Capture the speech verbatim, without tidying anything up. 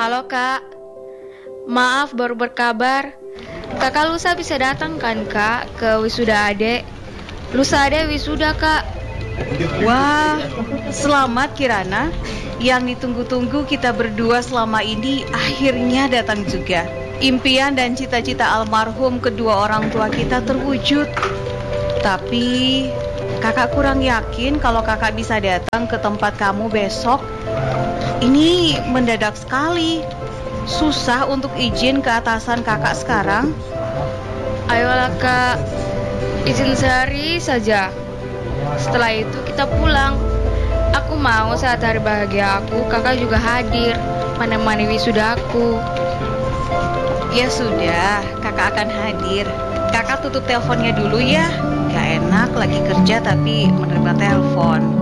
Halo kak, maaf baru berkabar. Kakak lusa bisa datang kan kak ke wisuda adek? Lusa adek wisuda kak. Wah, selamat Kirana. Yang ditunggu-tunggu kita berdua selama ini akhirnya datang juga. Impian dan cita-cita almarhum kedua orang tua kita terwujud. Tapi kakak kurang yakin kalau kakak bisa datang ke tempat kamu besok. Ini mendadak sekali. Susah untuk izin ke atasan kakak sekarang. Ayolah kak, izin sehari saja. Setelah itu kita pulang. Aku mau saat hari bahagia aku, kakak juga hadir menemani wisudaku. Ya sudah, kakak akan hadir. Kakak tutup teleponnya dulu ya. Gak enak lagi kerja tapi menerima telepon.